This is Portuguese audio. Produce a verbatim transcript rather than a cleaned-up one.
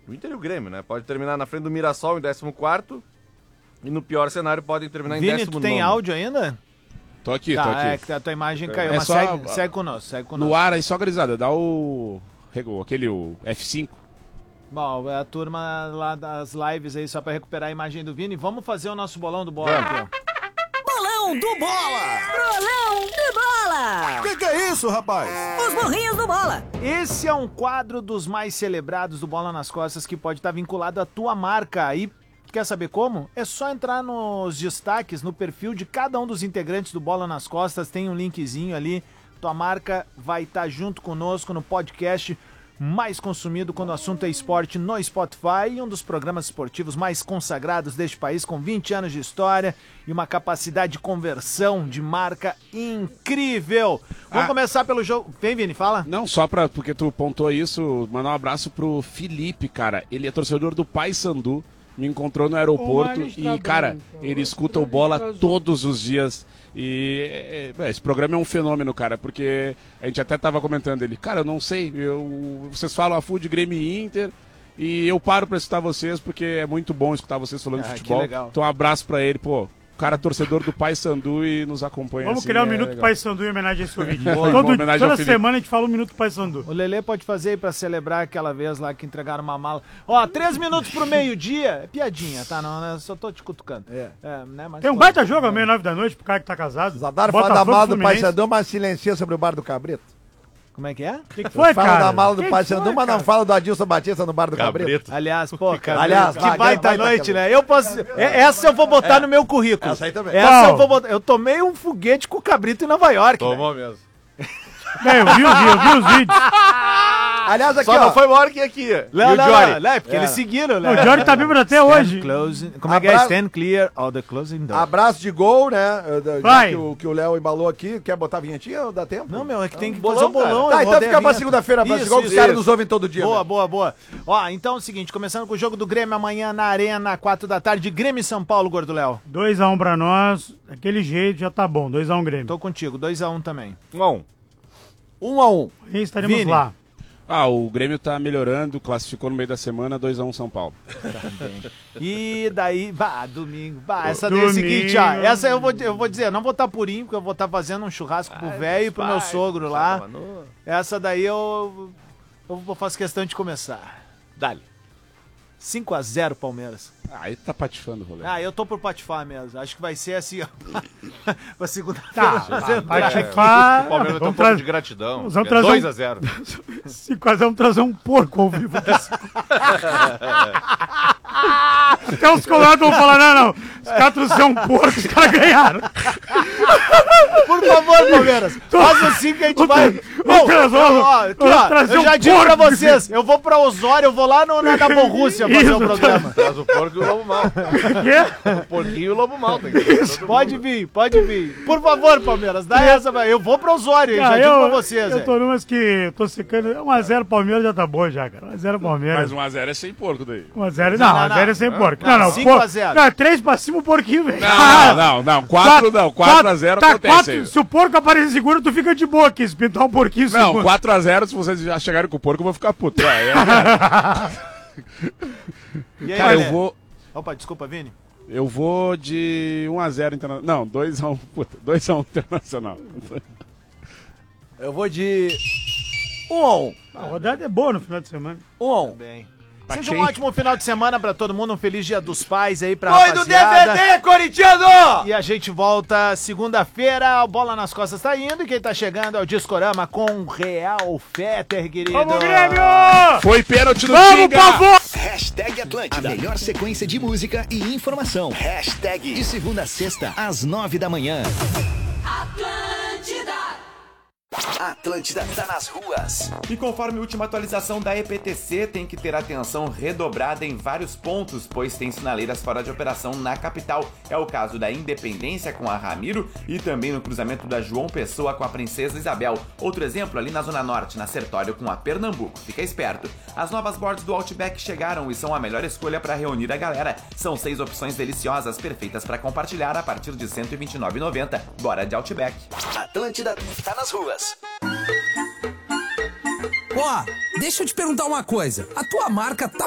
O Inter e o Grêmio, né? Pode terminar na frente do Mirassol em décimo quarto e no pior cenário podem terminar em Vini, décimo nono. tu tem áudio ainda? Tô aqui, tá, tô aqui. É que a tua imagem caiu, é mas só, segue, segue conosco, segue conosco. No ar aí só, grisada, dá o... aquele o F cinco. Bom, a turma lá das lives aí, só pra recuperar a imagem do Vini. Vamos fazer o nosso bolão do bola aqui, ó. Bolão do Bola! Bolão do Bola! Que que é isso, rapaz? Os morrinhos do Bola! Esse é um quadro dos mais celebrados do Bola nas Costas que pode estar vinculado à tua marca. E quer saber como? É só entrar nos destaques, no perfil de cada um dos integrantes do Bola nas Costas, tem um linkzinho ali. Tua marca vai estar junto conosco no podcast mais consumido quando o assunto é esporte no Spotify e um dos programas esportivos mais consagrados deste país, com vinte anos de história e uma capacidade de conversão de marca incrível. Vamos ah. começar pelo jogo. Vem, Vini, fala. Não, só pra, porque tu pontuou isso, mandar um abraço pro Felipe, cara. Ele é torcedor do Paysandu, me encontrou no aeroporto e, cara, ele escuta o Bola todos os dias. E é, esse programa é um fenômeno, cara, porque a gente até tava comentando ele, cara, eu não sei, eu, vocês falam a full de Grêmio e Inter e eu paro pra escutar vocês porque é muito bom escutar vocês falando ah, de futebol. Então um abraço pra ele, pô, cara torcedor do Paysandu e nos acompanha. Vamos assim, criar um é Minuto legal. Paysandu em homenagem a esse ouvinte. Boa, Todo, homenagem toda ao Felipe. semana a gente fala um Minuto Paysandu. O Lelê pode fazer aí pra celebrar aquela vez lá que entregaram uma mala. Ó, três minutos pro meio-dia. É piadinha, tá? Não, né? Só tô te cutucando. É. é né? Mas tem um pode, baita jogo à meia-nove da noite pro cara que tá casado. Zadar fala da mala do Paysandu, mas silencia sobre o bar do Cabrito. Como é que é? O que, que foi, fala cara? da mala do Paysandu, mas não fala do Adilson Batista no bar do Cabrito. Cabrito. Aliás, pô, cara, Aliás, que baita noite, né? Eu posso... Essa eu vou botar é. no meu currículo. Essa aí também. Essa eu vou botar... Eu tomei um foguete com o Cabrito em Nova York. Tomou né? mesmo. É, eu vi, eu vi, eu vi os vídeos. Aliás, aqui, Só ó. não foi maior que aqui. Não, e não, o Jory? não, não, é porque é. eles seguiram, né? O Jory tá bêbado até Stand hoje. Closing, como é que é? Abra... Stand clear of the closing door. Abraço de gol, né? Vai. Que o, que o Léo embalou aqui. Quer botar a vinhetinha ou dá tempo? Não, meu, é que tem que bolão, fazer o bolão. Tá, então fica pra segunda-feira, abraço de gol, que os caras nos ouvem todo dia. Boa, né? boa, boa. Ó, então é o seguinte, começando com o jogo do Grêmio amanhã na Arena, quatro da tarde, Grêmio e São Paulo, Gordo Léo. dois a um pra nós, daquele jeito já tá bom, dois a um Grêmio. Tô contigo, dois a um também. um a um. um a um. E estaremos Vini. lá. Ah, o Grêmio tá melhorando, classificou no meio da semana, dois a um São Paulo. E daí, bah, domingo, bah, essa daí é Domingo. o seguinte, ó, essa eu vou, eu vou dizer, eu não vou estar purinho, porque eu vou estar fazendo um churrasco pro velho e pro meu sogro lá. Essa daí eu, eu faço questão de começar. Dale. cinco a zero Palmeiras. Ah, aí tá patifando o rolê. Ah, eu tô por patifar mesmo. Acho que vai ser assim, ó. Pra segunda-feira. Tá, fazendo patifar. O Palmeiras tem um pouco trazer- de gratidão. Vamos trazer dois um- a zero. cinco a zero, vamos trazer um porco ao vivo. Até os colorados vão falar, não, não. Os caras trouxeram um porco, os caras ganharam. Por favor, Palmeiras, faz assim que a gente vai. Bom, trazer- ó, ó, aqui, vamos ó, trazer eu já um digo pra porco. vocês, eu vou pra Osório, eu vou lá no, na, na Borrússia fazer Isso, o programa. Traz o porco e o lobo mal. Quê? O porquinho e o lobo mal. Tem que ter todo Pode mundo. vir, pode vir. Por favor, Palmeiras, dá essa, vai. Eu vou pra Osório, eu já Cara, digo eu, pra vocês. eu é. tô numas que eu tô secando. um a zero Palmeiras já tá bom já, cara. um a zero Palmeiras. Mas um a zero é sem porco daí. um a zero Não, não, não, um a zero é sem não. porco. Não, Não, não. cinco por- a zero. Não, é três pra cima o porquinho, velho. Não, não, não. quatro não. quatro a zero tá, acontece quatro, aí. se o porco aparecer seguro, tu fica de boa aqui. Se pintar um porquinho Não, seguro. quatro a zero, se vocês já chegarem com o porco, eu vou ficar puto. É, é. E aí, Cara, eu Lelê? vou, Opa, desculpa, Vini. eu vou de um a zero internacional. Não, dois a um, puta, dois a um internacional. Eu vou de um a um. A rodada é boa no final de semana. um a um. Bem. Pra Seja um quem? ótimo final de semana pra todo mundo, um feliz dia dos pais aí pra Foi do D rapaziada. V D, corintiano! E a gente volta segunda-feira, o Bola nas Costas tá indo e quem tá chegando é o Discorama com Real Fetter, querido. Vamos, Grêmio! Foi pênalti do Vamos, Tinga! pavô! Hashtag Atlântida. A melhor sequência de música e informação. Hashtag de segunda a sexta, às nove da manhã. Atlântida! Atlântida tá nas ruas. E conforme a última atualização da E P T C, tem que ter atenção redobrada em vários pontos, pois tem sinaleiras fora de operação na capital. É o caso da Independência com a Ramiro e também no cruzamento da João Pessoa com a Princesa Isabel. Outro exemplo ali na Zona Norte, na Sertório com a Pernambuco. Fica esperto. As novas boards do Outback chegaram e são a melhor escolha para reunir a galera. São seis opções deliciosas, perfeitas para compartilhar a partir de cento e vinte e nove reais e noventa centavos. Bora de Outback. Atlântida tá nas ruas. Ó, deixa eu te perguntar uma coisa. A tua marca tá